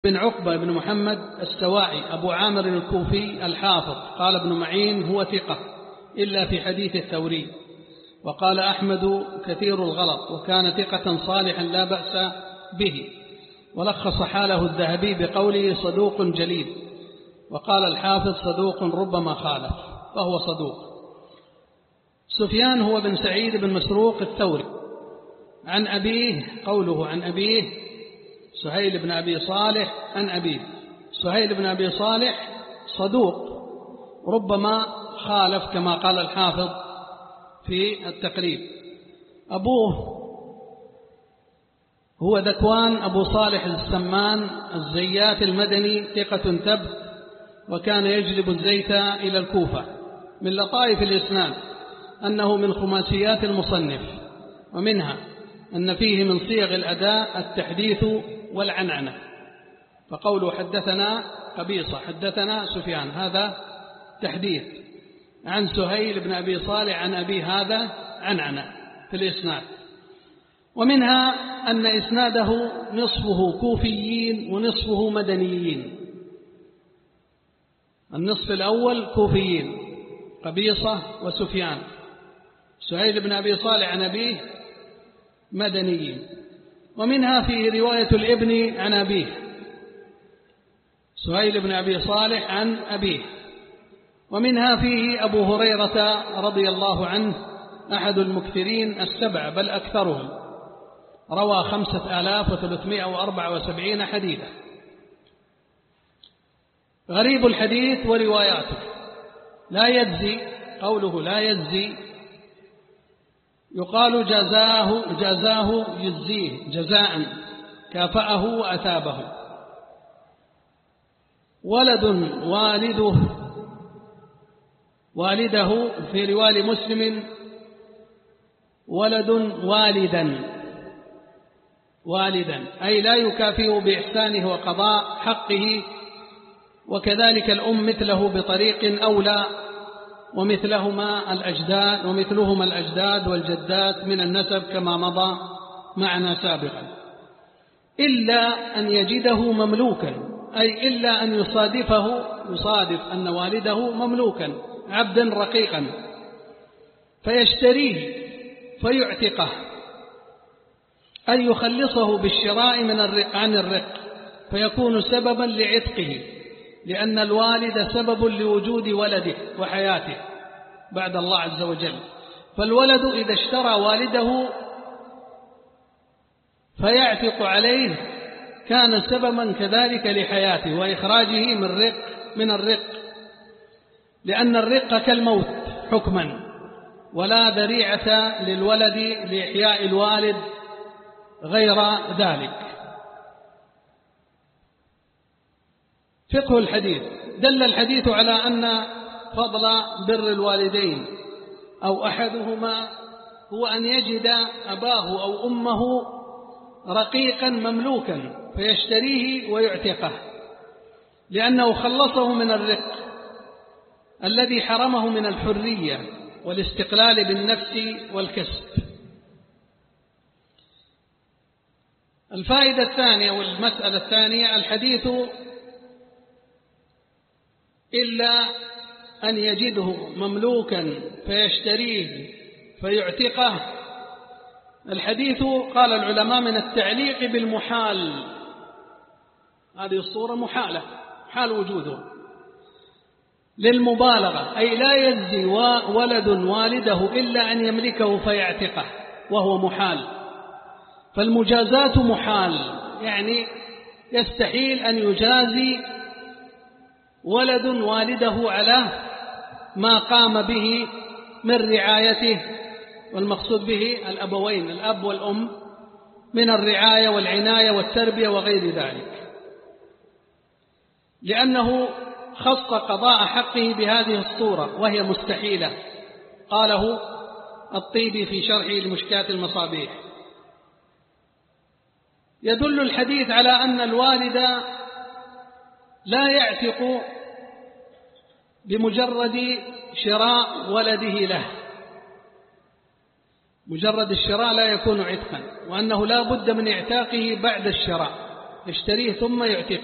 بن عقبة بن محمد السواعي أبو عامر الكوفي الحافظ، قال ابن معين هو ثقة إلا في حديث الثوري. وقال أحمد كثير الغلط وكان ثقة صالحا لا بأس به. ولخص حاله الذهبي بقوله صدوق جليل. وقال الحافظ صدوق ربما خالف، فهو صدوق. سفيان هو بن سعيد بن مسروق الثوري عن أبيه، قوله عن أبيه سهيل بن أبي صالح عن أبيه. سهيل بن أبي صالح صدوق ربما خالف كما قال الحافظ في التقريب. أبوه هو ذكوان أبو صالح السمان الزيات المدني ثقة ثبت، وكان يجلب الزيت إلى الكوفة. من لطائف الإسناد أنه من خماسيات المصنف، ومنها أن فيه من صيغ الأداء التحديث والعنعنة، فقوله حدثنا قبيصة حدثنا سفيان هذا تحديث، عن سهيل بن أبي صالح عن أبي هذا عنعنة في الإسناد. ومنها أن إسناده نصفه كوفيين ونصفه مدنيين. النصف الأول كوفيين قبيصة وسفيان، سهيل بن أبي صالح عن أبيه مدنيين. ومنها فيه رواية الابن عن أبيه، سهيل بن أبي صالح عن أبيه. ومنها فيه أبو هريرة رضي الله عنه أحد المكثرين السبع بل أكثرهم، روى 5374 حديثا. غريب الحديث ورواياته لا يجزي، قوله لا يجزي يقال جازاه يجزيه جزاء، كافأه وأثابه. والده في رواية مسلم ولد والدا أي لا يكافئ بإحسانه وقضاء حقه، وكذلك الأم مثله بطريق أولى، ومثلهما الأجداد والجدات من النسب كما مضى معنا سابقا، إلا أن يجده مملوكا، أي إلا أن يصادف أن والده مملوكا عبدا رقيقا فيشتريه فيعتقه، أي يخلصه بالشراء عن الرق فيكون سببا لعتقه، لأن الوالد سبب لوجود ولده وحياته بعد الله عز وجل. فالولد إذا اشترى والده فيعتق عليه كان سببا كذلك لحياته وإخراجه من الرق، لأن الرق كالموت حكما، ولا ذريعة للولد لإحياء الوالد غير ذلك. فقه الحديث: دل الحديث على أن فضل بر الوالدين أو أحدهما هو أن يجد أباه أو أمه رقيقا مملوكا فيشتريه ويعتقه، لأنه خلصه من الرق الذي حرمه من الحرية والاستقلال بالنفس والكسب. الفائدة الثانية والمسألة الثانية: الحديث إلا أن يجده مملوكا فيشتريه فيعتقه. الحديث قال العلماء من التعليق بالمحال، هذه الصورة محالة، حال وجوده للمبالغة، أي لا يجزي ولد والده إلا أن يملكه فيعتقه وهو محال. فالمجازات محال، يعني يستحيل أن يجازي ولد والده على ما قام به من رعايته، والمقصود به الأبوين الأب والأم من الرعاية والعناية والتربية وغير ذلك، لأنه خص قضاء حقه بهذه الصورة وهي مستحيلة، قاله الطيبي في شرحه لمشكاة المصابيح. يدل الحديث على أن الوالد لا يعتق بمجرد شراء ولده له، مجرد الشراء لا يكون عتقا، وأنه لا بد من اعتاقه بعد الشراء، يشتريه ثم يعتقه.